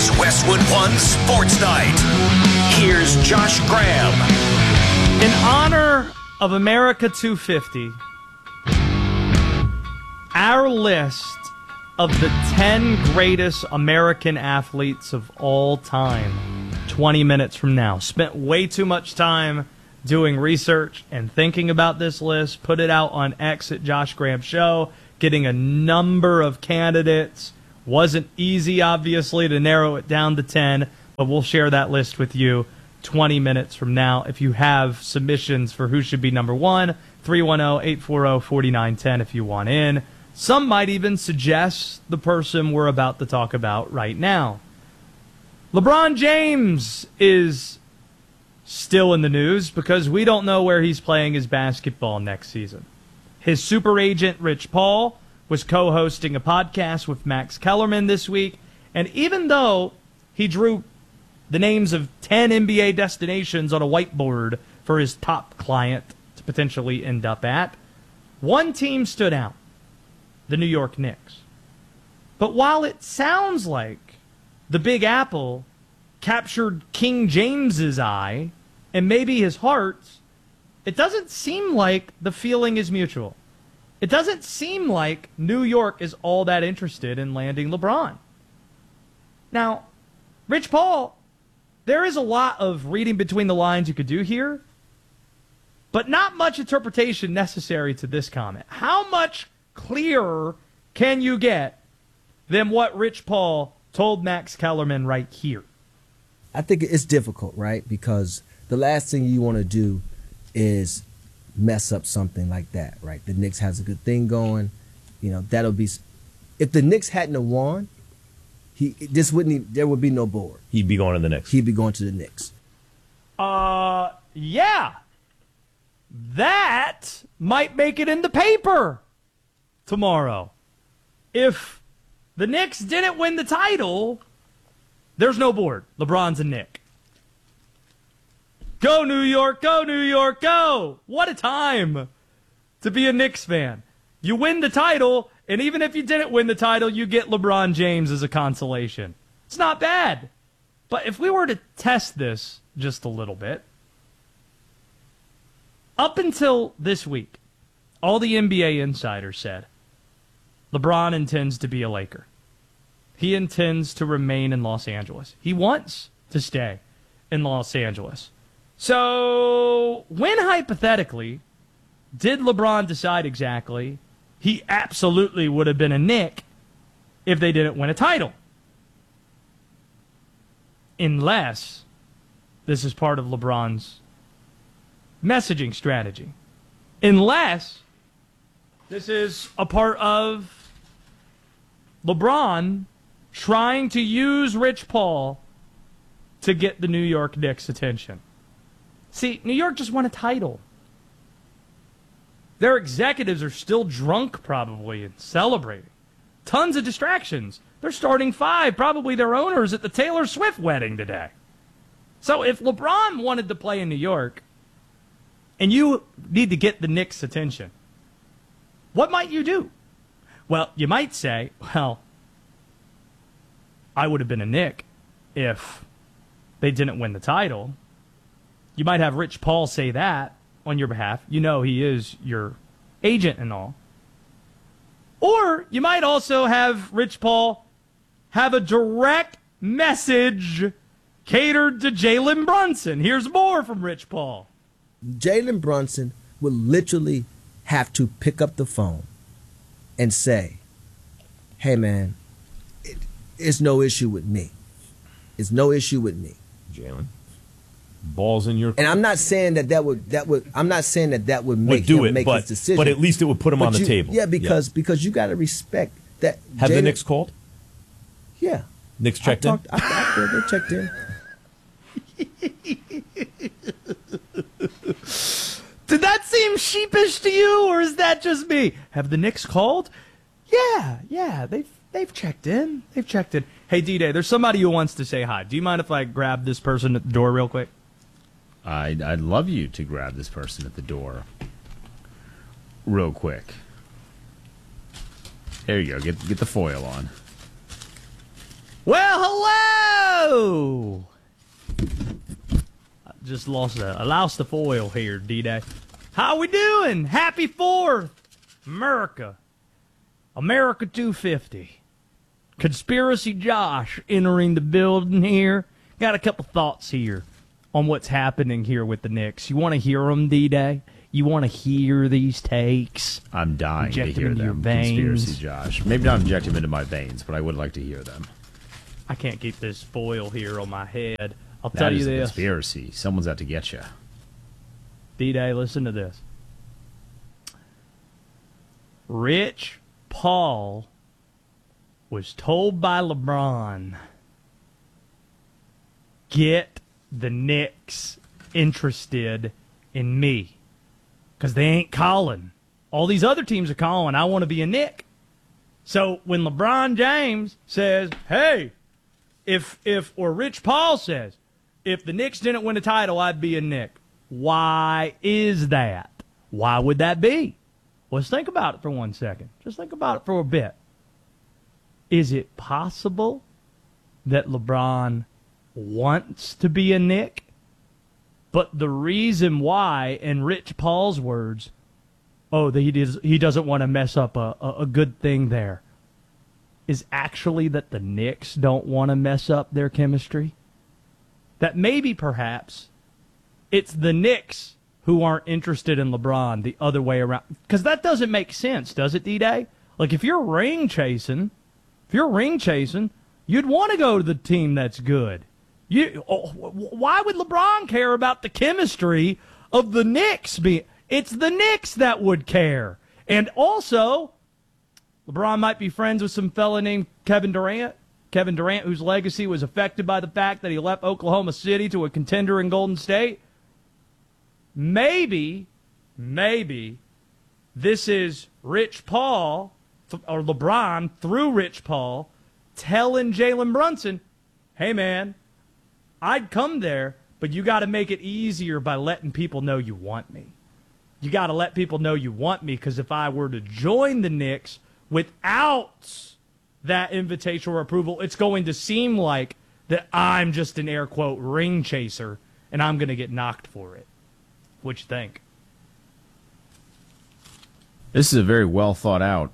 is Westwood One Sports Night. Here's Josh Graham. In honor of America 250, our list of the 10 greatest American athletes of all time, 20 minutes from now. Spent way too much time doing research and thinking about this list, put it out on X at Josh Graham Show, getting a number of candidates. Wasn't easy, obviously, to narrow it down to 10, but we'll share that list with you 20 minutes from now. If you have submissions for who should be number one, 310-840-4910 if you want in. Some might even suggest the person we're about to talk about right now. LeBron James is still in the news because we don't know where he's playing his basketball next season. His super agent, Rich Paul, was co-hosting a podcast with Max Kellerman this week, and even though he drew the names of 10 NBA destinations on a whiteboard for his top client to potentially end up at, one team stood out: the New York Knicks. But while it sounds like the Big Apple captured King James's eye and maybe his heart, it doesn't seem like the feeling is mutual. It doesn't seem like New York is all that interested in landing LeBron. Now, Rich Paul, there is a lot of reading between the lines you could do here, but not much interpretation necessary to this comment. How much clearer can you get than what Rich Paul told Max Kellerman right here? I think it's difficult, right? Because the last thing you want to do is mess up something like that, right? The Knicks has a good thing going. You know, that'll be... If the Knicks hadn't have won, there would be no board. He'd be going to the Knicks. He'd be going to the Knicks. Yeah. That might make it in the paper tomorrow. If the Knicks didn't win the title, there's no board. LeBron's a Knick. Go, New York, go, New York, go! What a time to be a Knicks fan. You win the title, and even if you didn't win the title, you get LeBron James as a consolation. It's not bad. But if we were to test this just a little bit, up until this week, all the NBA insiders said LeBron intends to be a Laker. He intends to remain in Los Angeles. He wants to stay in Los Angeles. So when hypothetically did LeBron decide exactly he absolutely would have been a Knick if they didn't win a title? Unless this is part of LeBron's messaging strategy. Unless this is a part of LeBron trying to use Rich Paul to get the New York Knicks' attention. See, New York just won a title. Their executives are still drunk, probably, and celebrating. Tons of distractions. They're starting five, probably their owners, at the Taylor Swift wedding today. So if LeBron wanted to play in New York, and you need to get the Knicks' attention, what might you do? Well, you might say, well, I would have been a Knick if they didn't win the title. You might have Rich Paul say that on your behalf. You know he is your agent and all. Or you might also have Rich Paul have a direct message catered to Jalen Brunson. Here's more from Rich Paul. Jalen Brunson would literally have to pick up the phone and say, hey, man, it's no issue with me. It's no issue with me. Jalen, balls in your court. And I'm not saying that would make him make his decision. But at least it would put him on the table. Yeah, because you got to respect that. Have the Knicks called? Yeah. Knicks checked in? They checked in. Did that seem sheepish to you, or is that just me? Have the Knicks called? Yeah, they've checked in. They've checked in. Hey, D-Day, there's somebody who wants to say hi. Do you mind if I grab this person at the door real quick? I'd love you to grab this person at the door real quick. There you go. Get the foil on. Well, just lost the foil here, D-Day. How we doing? Happy 4th, America. America 250. Conspiracy Josh entering the building here. Got a couple thoughts here on what's happening here with the Knicks. You want to hear them, D-Day? You want to hear these takes? I'm dying Inject to hear into your them. veins. Conspiracy Josh. Maybe not inject them into my veins, but I would like to hear them. I can't keep this foil here on my head. I'll That tell you is a this. conspiracy. Someone's out to get you. D-Day, listen to this. Rich Paul was told by LeBron, get the Knicks interested in me. Because they ain't calling. All these other teams are calling, I want to be a Knick. So when LeBron James says, hey, or Rich Paul says, if the Knicks didn't win a title, I'd be a Knick. Why is that? Why would that be? Let's think about it for 1 second. Just think about it for a bit. Is it possible that LeBron wants to be a Knick? But the reason why, in Rich Paul's words, he doesn't want to mess up a good thing there, is actually that the Knicks don't want to mess up their chemistry? That maybe, perhaps, it's the Knicks who aren't interested in LeBron the other way around. Because that doesn't make sense, does it, D-Day? Like, if you're ring chasing, you'd want to go to the team that's good. Why would LeBron care about the chemistry of the Knicks? It's the Knicks that would care. And also, LeBron might be friends with some fella named Kevin Durant. Kevin Durant, whose legacy was affected by the fact that he left Oklahoma City to a contender in Golden State. Maybe this is Rich Paul, or LeBron through Rich Paul, telling Jalen Brunson, hey, man, I'd come there, but you got to make it easier by letting people know you want me. You got to let people know you want me, because if I were to join the Knicks without that invitation or approval, it's going to seem like that I'm just an air quote ring chaser, and I'm going to get knocked for it. What you think? This is a very well thought out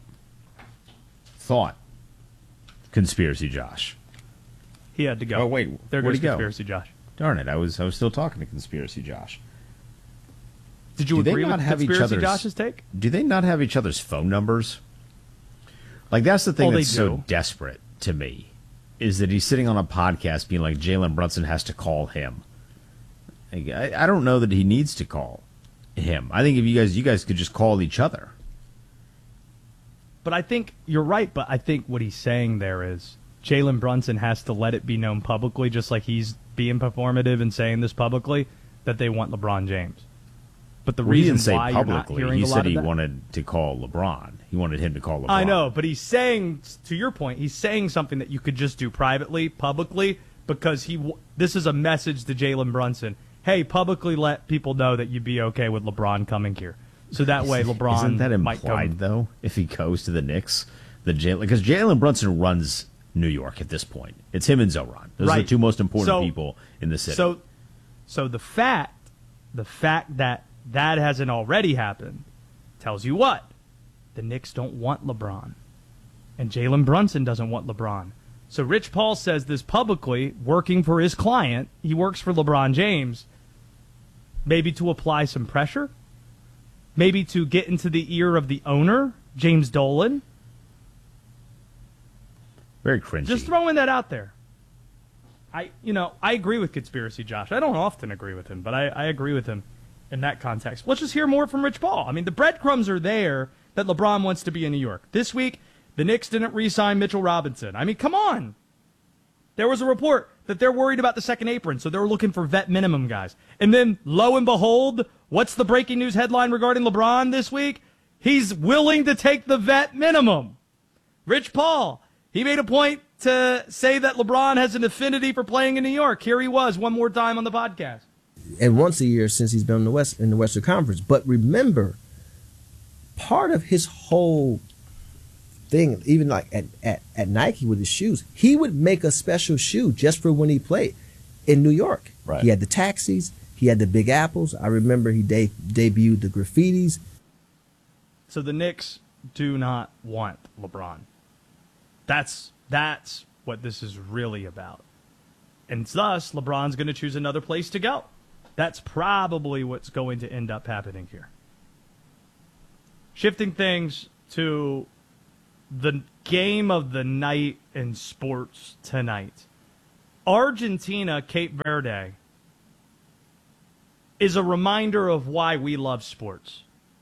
conspiracy, Josh. He had to go. Oh wait, there where'd goes he go? Conspiracy Josh. Darn it! I was still talking to conspiracy Josh. Did you Do they agree not with have each Conspiracy other's- Josh's take? Do they not have each other's phone numbers? Like, that's the thing Oh, they that's so do. desperate to me, is that he's sitting on a podcast being like, Jalen Brunson has to call him. Like, I don't know that he needs to call him. I think if you guys could just call each other. But I think you're right. But I think what he's saying there is Jalen Brunson has to let it be known publicly, just like he's being performative and saying this publicly, that they want LeBron James. But the Well, he reason didn't say why you're not publicly. hearing He a lot said of he that, wanted to call LeBron. He wanted him to call LeBron. I know, but he's saying, to your point, he's saying something that you could just do privately, publicly, because this is a message to Jalen Brunson. Hey, publicly let people know that you'd be okay with LeBron coming here. So that way LeBron Isn't that might implied, come. though, if he goes to the Knicks? Because Jalen Brunson runs New York at this point. It's him and Zoran. Those are the Right. two most important So- people in the city. So the fact that hasn't already happened tells you what? The Knicks don't want LeBron. And Jalen Brunson doesn't want LeBron. So Rich Paul says this publicly, working for his client. He works for LeBron James. Maybe to apply some pressure. Maybe to get into the ear of the owner, James Dolan. Very cringy. Just throwing that out there. I agree with Conspiracy Josh. I don't often agree with him, but I agree with him in that context. Let's just hear more from Rich Paul. I mean, the breadcrumbs are there that LeBron wants to be in New York. This week, the Knicks didn't re-sign Mitchell Robinson. I mean, come on. There was a report that they're worried about the second apron, so they're looking for vet minimum guys. And then, lo and behold, what's the breaking news headline regarding LeBron this week? He's willing to take the vet minimum. Rich Paul, he made a point to say that LeBron has an affinity for playing in New York. Here he was one more time on the podcast. And once a year since he's been in the Western Conference. But remember, part of his whole thing, even like at Nike with his shoes, he would make a special shoe just for when he played in New York. Right. He had the taxis. He had the Big Apples. I remember he debuted the Graffitis. So the Knicks do not want LeBron. That's what this is really about. And thus, LeBron's going to choose another place to go. That's probably what's going to end up happening here. Shifting things to the game of the night in sports tonight. Argentina, Cape Verde is a reminder of why we love sports.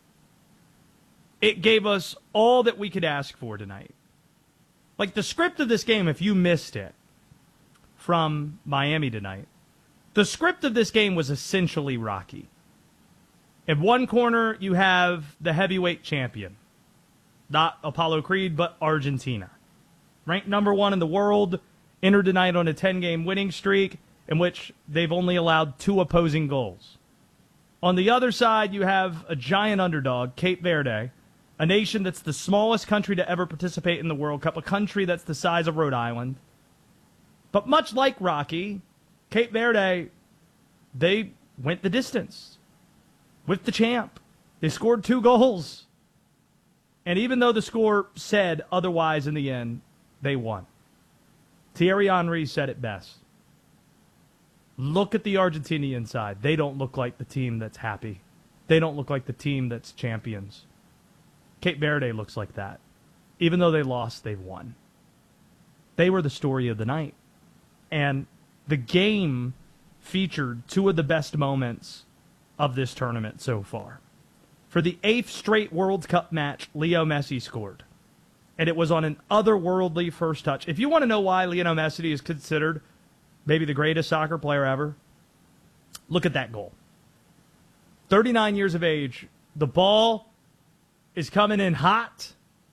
It gave us all that we could ask for tonight. Like the script of this game, if you missed it from Miami tonight, the script of this game was essentially Rocky. In one corner, you have the heavyweight champion. Not Apollo Creed, but Argentina. Ranked number 1 in the world, entered tonight on a 10-game winning streak in which they've only allowed 2 opposing goals. On the other side, you have a giant underdog, Cape Verde, a nation that's the smallest country to ever participate in the World Cup, a country that's the size of Rhode Island. But much like Rocky, Cape Verde, they went the distance with the champ. They scored 2 goals. And even though the score said otherwise in the end, they won. Thierry Henry said it best. Look at the Argentinian side. They don't look like the team that's happy. They don't look like the team that's champions. Cape Verde looks like that. Even though they lost, they've won. They were the story of the night. And the game featured 2 of the best moments of this tournament so far. For the 8th straight World Cup match, Leo Messi scored. And it was on an otherworldly first touch. If you want to know why Lionel Messi is considered maybe the greatest soccer player ever, look at that goal. 39 years of age. The ball is coming in hot.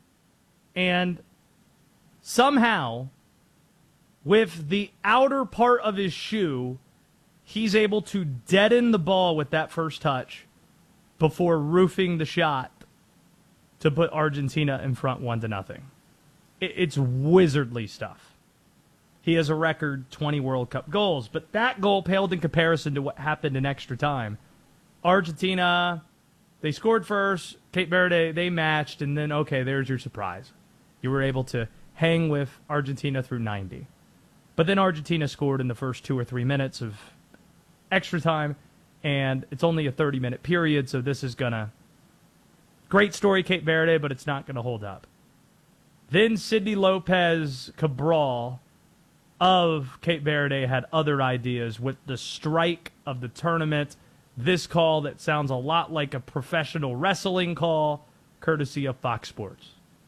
And somehow, with the outer part of his shoe, he's able to deaden the ball with that first touch before roofing the shot to put Argentina in front 1-0. It's wizardly stuff. He has a record 20 World Cup goals, but that goal paled in comparison to what happened in extra time. Argentina, they scored first. Cape Verde, they matched, and then, okay, there's your surprise. You were able to hang with Argentina through 90. But then Argentina scored in the first 2 or 3 minutes of extra time, and it's only a 30-minute period, so this is going to... Great story, Cape Verde, but it's not going to hold up. Then Sidney Lopez Cabral of Cape Verde had other ideas with the strike of the tournament. This call that sounds a lot like a professional wrestling call, courtesy of Fox Sports.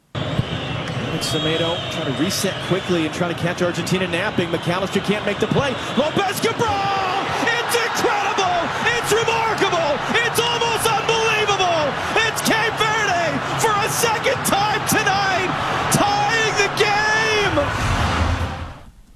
Semedo trying to reset quickly and trying to catch Argentina napping. McAllister can't make the play. Lopez Cabral! It's incredible! It's remarkable! It's almost unbelievable! It's Cape Verde for a second time tonight, tying the game!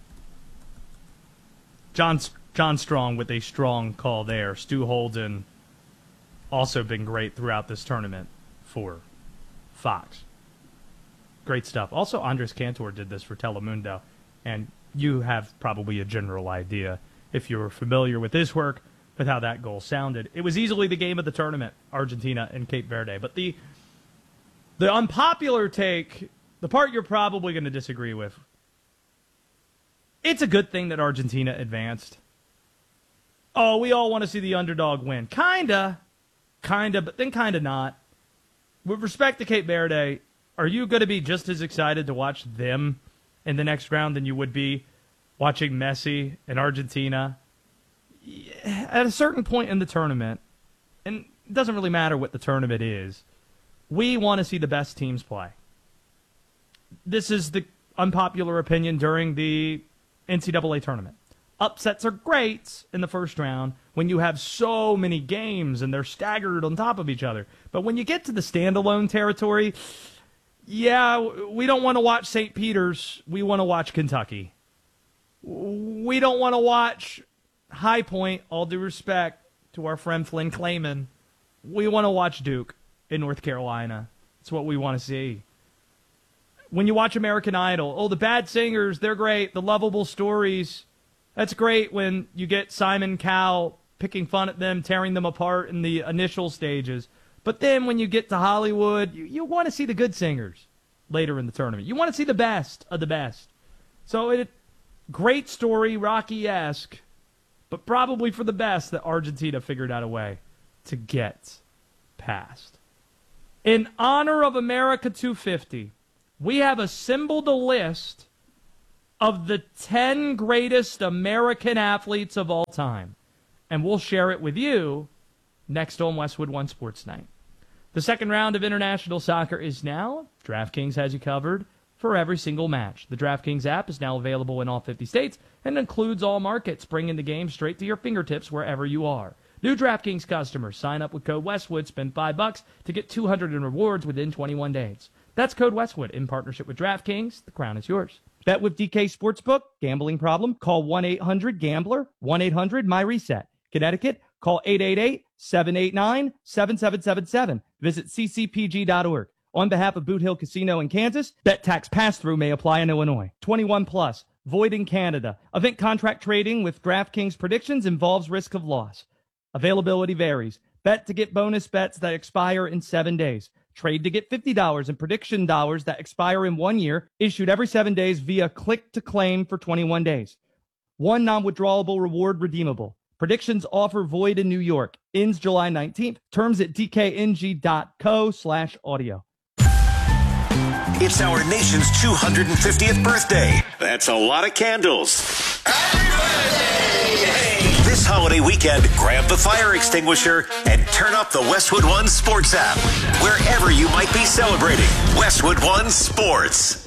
John Strong with a strong call there. Stu Holden also been great throughout this tournament for Fox. Great stuff. Also, Andres Cantor did this for Telemundo, and you have probably a general idea, if you're familiar with his work, with how that goal sounded. It was easily the game of the tournament, Argentina and Cape Verde. But the unpopular take, the part you're probably going to disagree with, it's a good thing that Argentina advanced. Oh, we all want to see the underdog win. Kinda, but then kinda not. With respect to Cape Verde, are you going to be just as excited to watch them in the next round than you would be watching Messi and Argentina? At a certain point in the tournament, and it doesn't really matter what the tournament is, we want to see the best teams play. This is the unpopular opinion during the NCAA tournament. Upsets are great in the first round when you have so many games and they're staggered on top of each other. But when you get to the standalone territory, yeah, we don't want to watch St. Peter's. We want to watch Kentucky. We don't want to watch High Point, all due respect to our friend Flynn Clayman. We want to watch Duke in North Carolina. That's what we want to see. When you watch American Idol, oh, the bad singers, they're great. The lovable stories, that's great when you get Simon Cowell picking fun at them, tearing them apart in the initial stages. But then when you get to Hollywood, you want to see the good singers later in the tournament. You want to see the best of the best. So great story, Rocky-esque, but probably for the best that Argentina figured out a way to get past. In honor of America 250, we have assembled a list of the 10 greatest American athletes of all time, and we'll share it with you next on Westwood One Sports Night. The second round of international soccer is now. DraftKings has you covered for every single match. The DraftKings app is now available in all 50 states and includes all markets, bringing the game straight to your fingertips wherever you are. New DraftKings customers sign up with code Westwood, spend $5 to get $200 in rewards within 21 days. That's code Westwood in partnership with DraftKings. The crown is yours. Bet with DK Sportsbook. Gambling problem? Call 1-800-GAMBLER. 1-800-MyReset. Connecticut? Call 888-789-7777. Visit ccpg.org. On behalf of Boot Hill Casino in Kansas, bet tax pass-through may apply in Illinois. 21 plus. Void in Canada. Event contract trading with DraftKings predictions involves risk of loss. Availability varies. Bet to get bonus bets that expire in 7 days. Trade to get $50 in prediction dollars that expire in 1 year, issued every 7 days via click to claim for 21 days. One non-withdrawable reward redeemable. Predictions offer void in New York. Ends July 19th. Terms at dkng.co/audio. It's our nation's 250th birthday. That's a lot of candles. Happy birthday! This holiday weekend, grab the fire extinguisher and turn up the Westwood One Sports app. Wherever you might be celebrating, Westwood One Sports.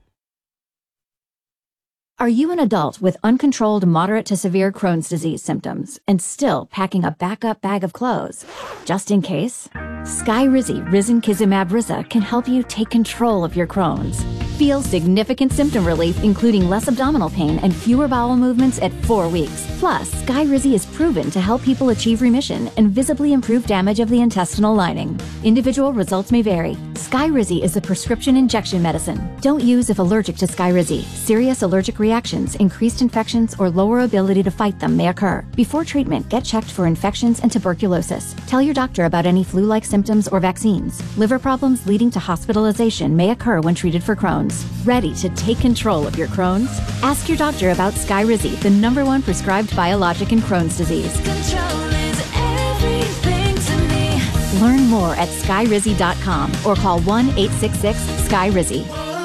Are you an adult with uncontrolled moderate to severe Crohn's disease symptoms and still packing a backup bag of clothes? Just in case? Skyrizi Risankizumab Riza can help you take control of your Crohn's. Feel significant symptom relief, including less abdominal pain and fewer bowel movements at 4 weeks. Plus, Skyrizi is proven to help people achieve remission and visibly improve damage of the intestinal lining. Individual results may vary. Skyrizi is a prescription injection medicine. Don't use if allergic to Skyrizi. Serious allergic reactions, increased infections, or lower ability to fight them may occur. Before treatment, get checked for infections and tuberculosis. Tell your doctor about any flu-like symptoms or vaccines. Liver problems leading to hospitalization may occur when treated for Crohn's. Ready to take control of your Crohn's? Ask your doctor about Skyrizi, the #1 prescribed biologic in Crohn's disease. Control is everything to me. Learn more at skyrizi.com or call 1-866-SKYRIZI.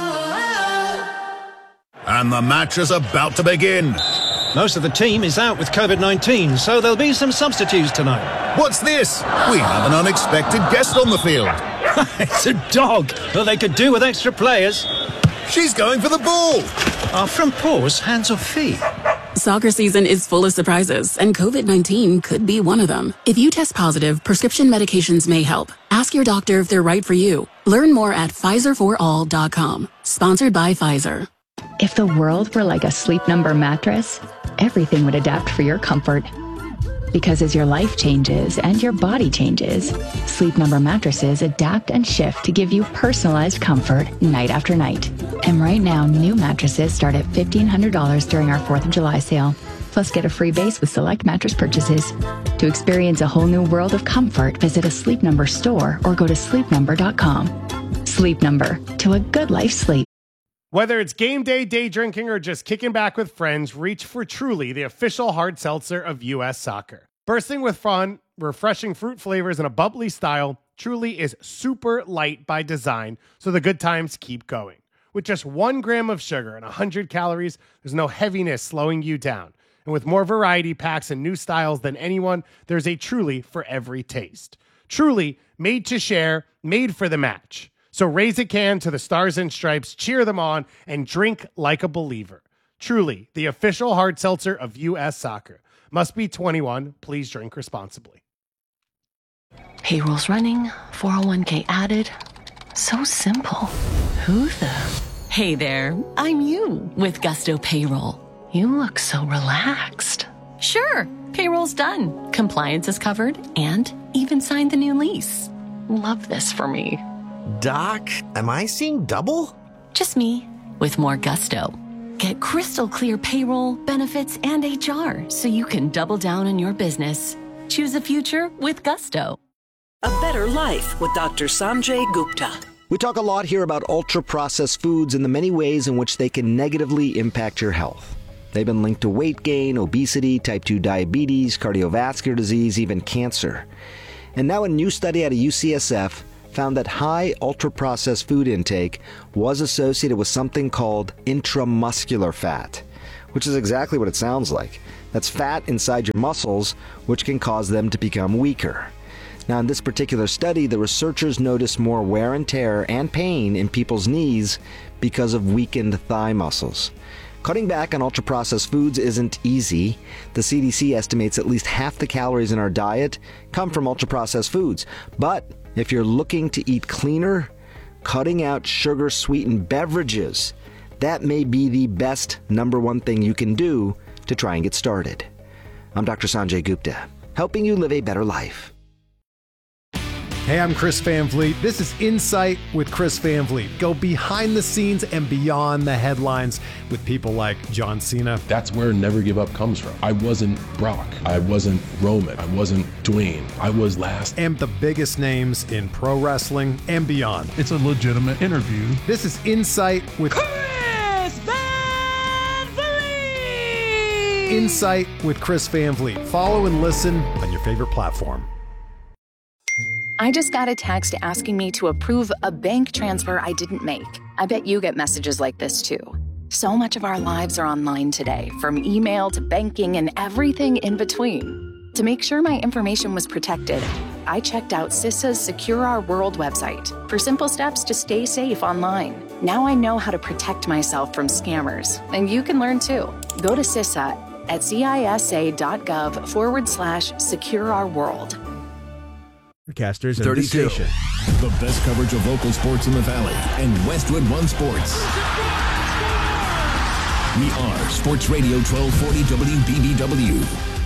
And the match is about to begin. Most of the team is out with COVID-19, so there'll be some substitutes tonight. What's this? We have an unexpected guest on the field. It's a dog. Well, they could do with extra players. She's going for the ball. Are front paws hands or feet? Soccer season is full of surprises, and COVID-19 could be one of them. If you test positive, prescription medications may help. Ask your doctor if they're right for you. Learn more at PfizerForAll.com. Sponsored by Pfizer. If the world were like a Sleep Number mattress, everything would adapt for your comfort. Because as your life changes and your body changes, Sleep Number mattresses adapt and shift to give you personalized comfort night after night. And right now, new mattresses start at $1,500 during our 4th of July sale. Plus, get a free base with select mattress purchases. To experience a whole new world of comfort, visit a Sleep Number store or go to sleepnumber.com. Sleep Number, to a good life sleep. Whether it's game day, day drinking, or just kicking back with friends, reach for Truly, the official hard seltzer of U.S. Soccer. Bursting with fun, refreshing fruit flavors, and a bubbly style, Truly is super light by design, so the good times keep going. With just 1 gram of sugar and 100 calories, there's no heaviness slowing you down. And with more variety packs and new styles than anyone, there's a Truly for every taste. Truly, made to share, made for the match. So raise a can to the Stars and Stripes, cheer them on, and drink like a believer. Truly, the official hard seltzer of U.S. Soccer. Must be 21. Please drink responsibly. Payroll's running, 401k added. So simple. Who the? Hey there, I'm you with Gusto Payroll. You look so relaxed. Sure, payroll's done. Compliance is covered and even signed the new lease. Love this for me. Doc, am I seeing double? Just me, with more gusto. Get crystal clear payroll, benefits, and HR so you can double down on your business. Choose a future with Gusto. A better life with Dr. Sanjay Gupta. We talk a lot here about ultra-processed foods and the many ways in which they can negatively impact your health. They've been linked to weight gain, obesity, type 2 diabetes, cardiovascular disease, even cancer. And now a new study out of UCSF found that high ultra-processed food intake was associated with something called intramuscular fat, which is exactly what it sounds like. That's fat inside your muscles, which can cause them to become weaker. Now, in this particular study, the researchers noticed more wear and tear and pain in people's knees because of weakened thigh muscles. Cutting back on ultra-processed foods isn't easy. The CDC estimates at least half the calories in our diet come from ultra-processed foods. But if you're looking to eat cleaner, cutting out sugar-sweetened beverages, that may be the best number one thing you can do to try and get started. I'm Dr. Sanjay Gupta, helping you live a better life. Hey, I'm Chris Van Vliet. This is Insight with Chris Van Vliet. Go behind the scenes and beyond the headlines with people like John Cena. That's where Never Give Up comes from. I wasn't Brock. I wasn't Roman. I wasn't Dwayne. I was last. And the biggest names in pro wrestling and beyond. It's a legitimate interview. This is Insight with Chris Van Vliet! Insight with Chris Van Vliet. Follow and listen on your favorite platform. I just got a text asking me to approve a bank transfer I didn't make. I bet you get messages like this too. So much of our lives are online today, from email to banking and everything in between. To make sure my information was protected, I checked out CISA's Secure Our World website for simple steps to stay safe online. Now I know how to protect myself from scammers, and you can learn too. Go to CISA at cisa.gov/secure-our-world. Casters 32. The best coverage of local sports in the Valley and Westwood One Sports. We are Sports Radio 1240 WBBW.